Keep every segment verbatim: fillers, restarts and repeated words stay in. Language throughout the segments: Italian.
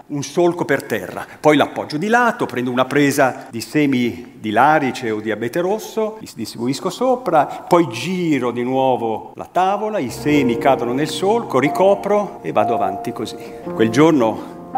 un solco per terra, poi l'appoggio di lato, prendo una presa di semi di larice o di abete rosso, li distribuisco sopra, poi giro di nuovo la tavola, i semi cadono nel solco, ricopro e vado avanti così. Quel giorno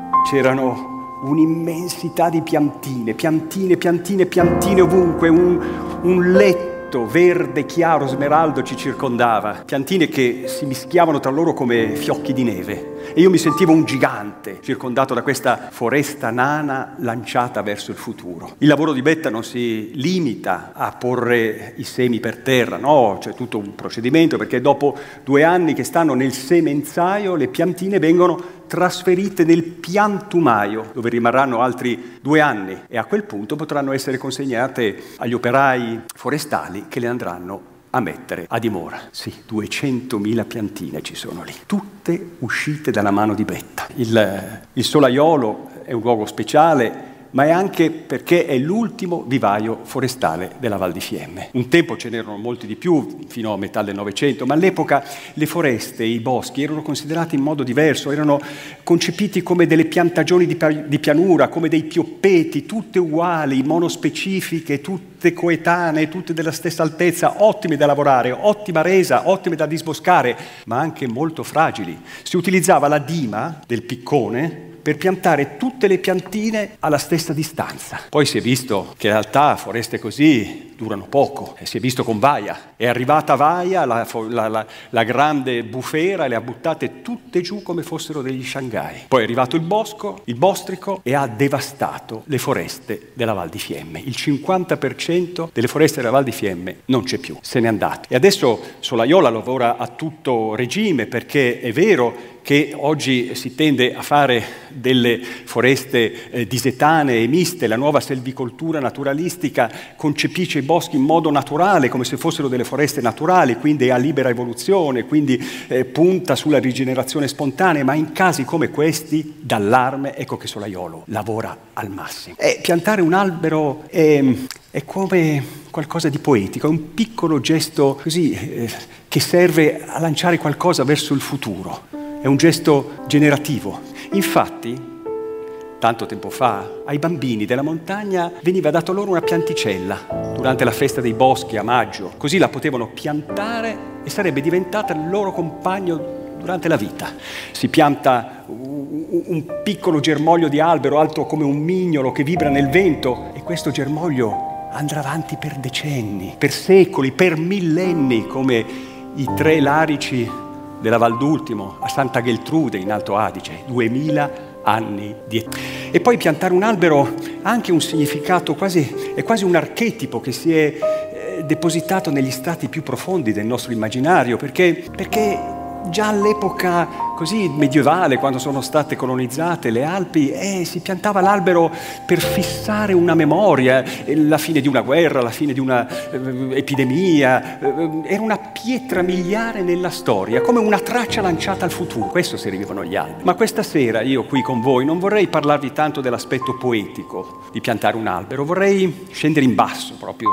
c'erano un'immensità di piantine, piantine, piantine, piantine ovunque, un, un letto verde chiaro, smeraldo ci circondava, piantine che si mischiavano tra loro come fiocchi di neve. E io mi sentivo un gigante circondato da questa foresta nana lanciata verso il futuro. Il lavoro di Betta non si limita a porre i semi per terra, no, c'è tutto un procedimento, perché dopo due anni che stanno nel semenzaio le piantine vengono trasferite nel piantumaio, dove rimarranno altri due anni e a quel punto potranno essere consegnate agli operai forestali che le andranno a mettere a dimora. Sì, duecentomila piantine ci sono lì, tutte uscite dalla mano di Betta. Il, il solaiolo è un luogo speciale, ma è anche perché è l'ultimo vivaio forestale della Val di Fiemme. Un tempo ce n'erano molti di più, fino a metà del Novecento, ma all'epoca le foreste, i boschi erano considerati in modo diverso, erano concepiti come delle piantagioni di, di pianura, come dei pioppeti, tutte uguali, monospecifiche, tutte coetanee, tutte della stessa altezza, ottime da lavorare, ottima resa, ottime da disboscare, ma anche molto fragili. Si utilizzava la dima del piccone per piantare tutte le piantine alla stessa distanza. Poi si è visto che in realtà foreste così durano poco, e si è visto con Vaia. È arrivata Vaia, la, la, la, la grande bufera, e le ha buttate tutte giù come fossero degli Shanghai. Poi è arrivato il bosco, il bostrico, e ha devastato le foreste della Val di Fiemme. Il cinquanta per cento delle foreste della Val di Fiemme non c'è più, se n'è andato. E adesso Solaiola lavora a tutto regime, perché è vero che oggi si tende a fare delle foreste eh, disetanee e miste, la nuova selvicoltura naturalistica concepisce i boschi in modo naturale, come se fossero delle foreste naturali, quindi a libera evoluzione, quindi eh, punta sulla rigenerazione spontanea, ma in casi come questi, d'allarme, ecco che Solaiolo lavora al massimo. E piantare un albero è, è come qualcosa di poetico, è un piccolo gesto così eh, che serve a lanciare qualcosa verso il futuro. È un gesto generativo. Infatti, tanto tempo fa, ai bambini della montagna veniva dato loro una pianticella durante la festa dei boschi a maggio. Così la potevano piantare e sarebbe diventata il loro compagno durante la vita. Si pianta un piccolo germoglio di albero alto come un mignolo che vibra nel vento, e questo germoglio andrà avanti per decenni, per secoli, per millenni, come i tre larici della Val d'Ultimo a Santa Geltrude in Alto Adige, duemila anni di età. E poi piantare un albero ha anche un significato quasi, è quasi un archetipo che si è eh, depositato negli strati più profondi del nostro immaginario, perché, perché già all'epoca così medievale, quando sono state colonizzate le Alpi, eh, si piantava l'albero per fissare una memoria, eh, la fine di una guerra, la fine di una eh, epidemia, eh, era una pietra miliare nella storia, come una traccia lanciata al futuro. Questo servivano gli alberi. Ma questa sera io qui con voi non vorrei parlarvi tanto dell'aspetto poetico di piantare un albero, vorrei scendere in basso, proprio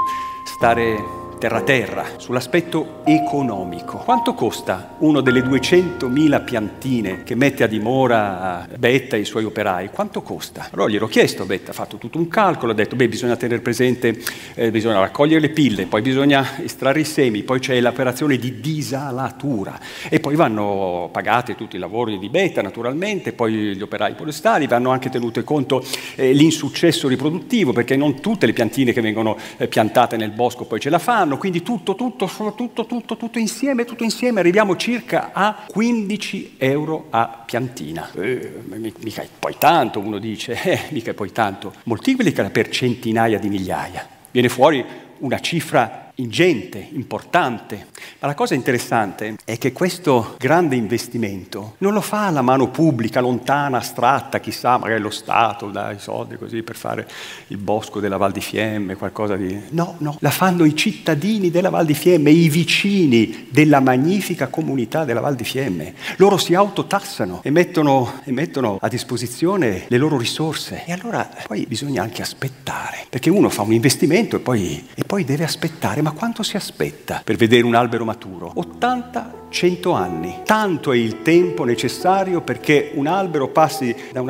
stare terra terra, sull'aspetto economico. Quanto costa uno delle duecentomila piantine che mette a dimora Betta e i suoi operai? Quanto costa? Allora gliel'ho chiesto, Betta ha fatto tutto un calcolo, ha detto, beh, bisogna tenere presente, eh, bisogna raccogliere le pille, poi bisogna estrarre i semi, poi c'è l'operazione di disalatura, e poi vanno pagate tutti i lavori di Betta, naturalmente, poi gli operai forestali, vanno anche tenuto conto eh, l'insuccesso riproduttivo, perché non tutte le piantine che vengono eh, piantate nel bosco poi ce la fanno. Quindi tutto, tutto, tutto, tutto, tutto insieme, tutto insieme, arriviamo circa a quindici euro a piantina. Eh, mica è poi tanto, uno dice, eh, mica è poi tanto. Moltiplica per centinaia di migliaia. Viene fuori una cifra ingente, importante. Ma la cosa interessante è che questo grande investimento non lo fa la mano pubblica, lontana, astratta, chissà, magari lo Stato dà i soldi così per fare il bosco della Val di Fiemme, qualcosa di... No, no, la fanno i cittadini della Val di Fiemme, i vicini della magnifica comunità della Val di Fiemme. Loro si autotassano e mettono, e mettono a disposizione le loro risorse. E allora poi bisogna anche aspettare, perché uno fa un investimento e poi, e poi deve aspettare. Ma quanto si aspetta per vedere un albero maturo? ottanta cento anni. Tanto è il tempo necessario perché un albero passi da una